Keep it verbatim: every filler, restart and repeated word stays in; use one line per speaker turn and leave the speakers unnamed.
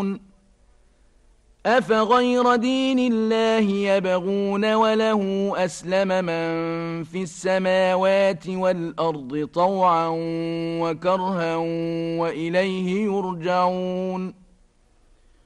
يعلمون أفغير دين الله يبغون وله أسلم من في السماوات والأرض طوعا وكرها وإليه يرجعون